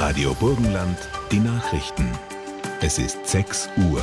Radio Burgenland, die Nachrichten. Es ist 6 Uhr.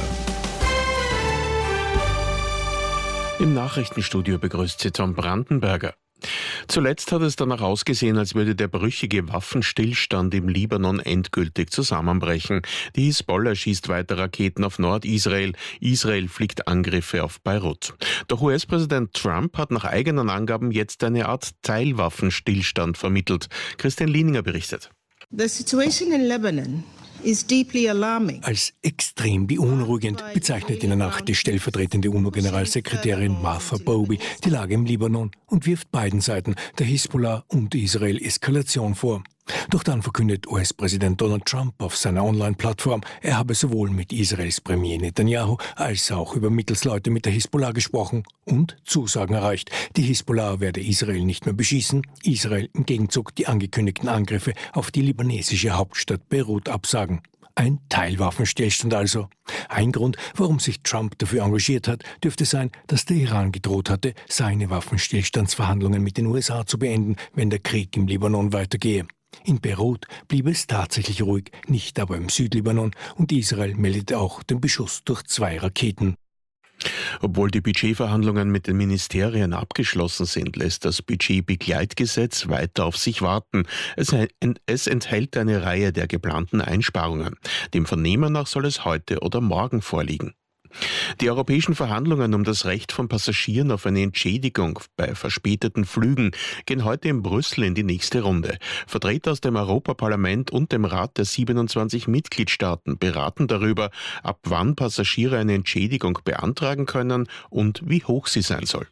Im Nachrichtenstudio begrüßt Sie Tom Brandenberger. Zuletzt hat es danach ausgesehen, als würde der brüchige Waffenstillstand im Libanon endgültig zusammenbrechen. Die Hisbollah schießt weiter Raketen auf Nordisrael. Israel fliegt Angriffe auf Beirut. Doch US-Präsident Trump hat nach eigenen Angaben jetzt eine Art Teilwaffenstillstand vermittelt. Christian Lieninger berichtet. The situation in Lebanon is deeply alarming. Als extrem beunruhigend bezeichnet in der Nacht die stellvertretende UNO-Generalsekretärin Martha Bowey die Lage im Libanon und wirft beiden Seiten, der Hisbollah und Israel, Eskalation vor. Doch dann verkündet US-Präsident Donald Trump auf seiner Online-Plattform, er habe sowohl mit Israels Premier Netanyahu als auch über Mittelsleute mit der Hisbollah gesprochen und Zusagen erreicht. Die Hisbollah werde Israel nicht mehr beschießen, Israel im Gegenzug die angekündigten Angriffe auf die libanesische Hauptstadt Beirut absagen. Ein Teilwaffenstillstand also. Ein Grund, warum sich Trump dafür engagiert hat, dürfte sein, dass der Iran gedroht hatte, seine Waffenstillstandsverhandlungen mit den USA zu beenden, wenn der Krieg im Libanon weitergehe. In Beirut blieb es tatsächlich ruhig, nicht aber im Südlibanon, und Israel meldete auch den Beschuss durch 2 Raketen. Obwohl die Budgetverhandlungen mit den Ministerien abgeschlossen sind, lässt das Budgetbegleitgesetz weiter auf sich warten. Es enthält eine Reihe der geplanten Einsparungen. Dem Vernehmen nach soll es heute oder morgen vorliegen. Die europäischen Verhandlungen um das Recht von Passagieren auf eine Entschädigung bei verspäteten Flügen gehen heute in Brüssel in die nächste Runde. Vertreter aus dem Europaparlament und dem Rat der 27 Mitgliedstaaten beraten darüber, ab wann Passagiere eine Entschädigung beantragen können und wie hoch sie sein soll.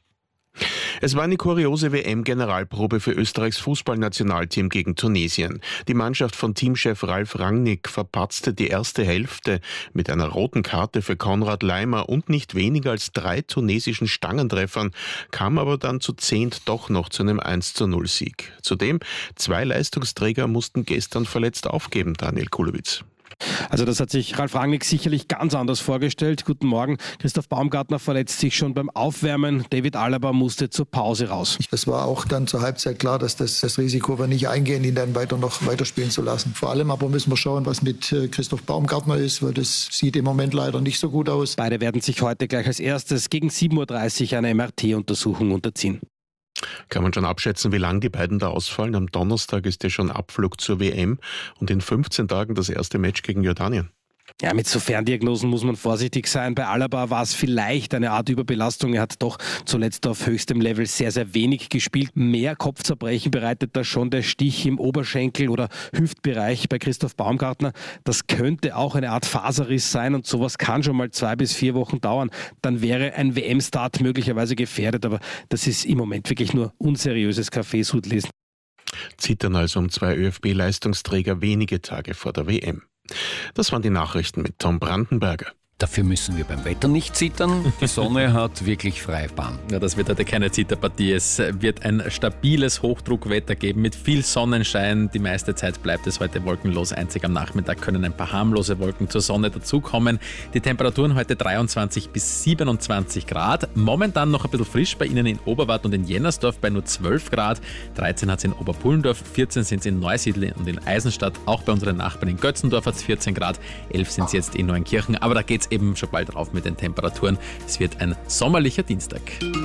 Es war eine kuriose WM-Generalprobe für Österreichs Fußballnationalteam gegen Tunesien. Die Mannschaft von Teamchef Ralf Rangnick verpatzte die erste Hälfte mit einer roten Karte für Konrad Laimer und nicht weniger als 3 tunesischen Stangentreffern, kam aber dann zu 10 doch noch zu einem 1:0-Sieg. Zudem 2 Leistungsträger mussten gestern verletzt aufgeben, Daniel Kulowitz. Also das hat sich Ralf Rangnick sicherlich ganz anders vorgestellt. Guten Morgen. Christoph Baumgartner verletzt sich schon beim Aufwärmen. David Alaba musste zur Pause raus. Es war auch dann zur Halbzeit klar, dass das Risiko wir nicht eingehen, ihn dann noch weiterspielen zu lassen. Vor allem aber müssen wir schauen, was mit Christoph Baumgartner ist, weil das sieht im Moment leider nicht so gut aus. Beide werden sich heute gleich als erstes gegen 7:30 Uhr einer MRT-Untersuchung unterziehen. Kann man schon abschätzen, wie lange die beiden da ausfallen? Am Donnerstag ist ja schon Abflug zur WM und in 15 Tagen das erste Match gegen Jordanien. Ja, mit so Ferndiagnosen muss man vorsichtig sein. Bei Alaba war es vielleicht eine Art Überbelastung. Er hat doch zuletzt auf höchstem Level sehr, sehr wenig gespielt. Mehr Kopfzerbrechen bereitet da schon der Stich im Oberschenkel- oder Hüftbereich bei Christoph Baumgartner. Das könnte auch eine Art Faserriss sein und sowas kann schon mal 2 bis 4 Wochen dauern. Dann wäre ein WM-Start möglicherweise gefährdet, aber das ist im Moment wirklich nur unseriöses Kaffeesudlesen. Zittern also um 2 ÖFB-Leistungsträger wenige Tage vor der WM. Das waren die Nachrichten mit Tom Brandenberger. Dafür müssen wir beim Wetter nicht zittern. Die Sonne hat wirklich freie Bahn. Ja, das wird heute keine Zitterpartie. Es wird ein stabiles Hochdruckwetter geben mit viel Sonnenschein. Die meiste Zeit bleibt es heute wolkenlos. Einzig am Nachmittag können ein paar harmlose Wolken zur Sonne dazukommen. Die Temperaturen heute 23 bis 27 Grad. Momentan noch ein bisschen frisch bei Ihnen in Oberwart und in Jennersdorf bei nur 12 Grad. 13 hat es in Oberpullendorf, 14 sind es in Neusiedl und in Eisenstadt. Auch bei unseren Nachbarn in Götzendorf hat es 14 Grad. 11 sind es jetzt in Neunkirchen. Aber da geht es eben schon bald rauf mit den Temperaturen. Es wird ein sommerlicher Dienstag.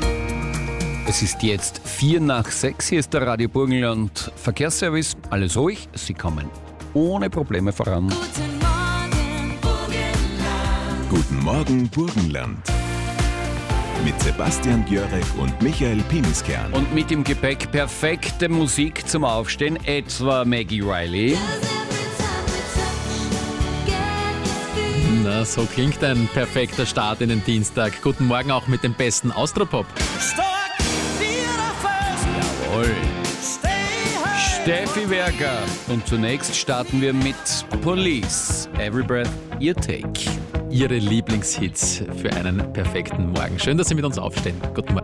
Es ist jetzt 5:04. Hier ist der Radio Burgenland Verkehrsservice. Alles ruhig, Sie kommen ohne Probleme voran. Guten Morgen, Burgenland. Mit Sebastian Gjörek und Michael Piniskern. Und mit im Gepäck perfekte Musik zum Aufstehen, etwa Maggie Riley. Na, so klingt ein perfekter Start in den Dienstag. Guten Morgen auch mit dem besten Austropop. Jawohl. Steffi Werker. Und zunächst starten wir mit Police. Every Breath You Take. Ihre Lieblingshits für einen perfekten Morgen. Schön, dass Sie mit uns aufstehen. Guten Morgen.